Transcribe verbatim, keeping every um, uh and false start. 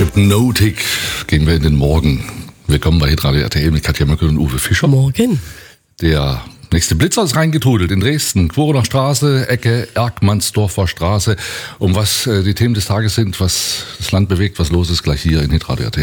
Hypnotic gehen wir in den Morgen. Willkommen bei Hitradio R T L mit Katja Möckel und Uwe Fischer. Morgen. Der nächste Blitzer ist reingetrudelt in Dresden. Quorener Straße, Ecke Erkmannsdorfer Straße. Um was äh, die Themen des Tages sind, was das Land bewegt, was los ist, gleich hier in Hitradio R T L.